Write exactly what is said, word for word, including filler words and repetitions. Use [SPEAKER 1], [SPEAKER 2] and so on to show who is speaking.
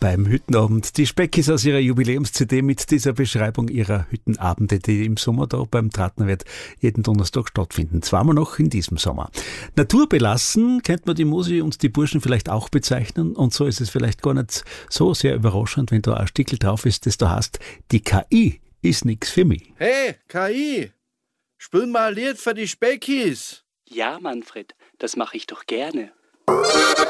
[SPEAKER 1] beim Hüttenabend. Die Speckis aus ihrer Jubiläums-C D mit dieser Beschreibung ihrer Hüttenabende, die im Sommer da beim Trattnerwirt jeden Donnerstag stattfinden. Zweimal noch in diesem Sommer. Naturbelassen kennt man die Musi und die Burschen vielleicht auch bezeichnen, und so ist es vielleicht gar nicht so sehr überraschend, wenn da ein Stickel drauf ist, das da heißt, die K I ist nix für mich.
[SPEAKER 2] Hey, K I, spiel mal ein Lied für die Speckis.
[SPEAKER 3] Ja, Manfred, das mache ich doch gerne.